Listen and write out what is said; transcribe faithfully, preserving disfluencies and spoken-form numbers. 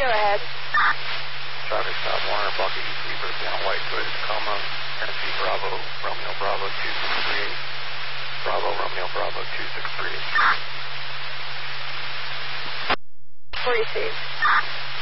Go ahead. Traffic stop Warner, Bucky, Beaver, down White, Toyota Tacoma, Tennessee, Bravo, Romeo, Bravo, two six three eight. Bravo, Romeo, Bravo, two six three eight. Receive.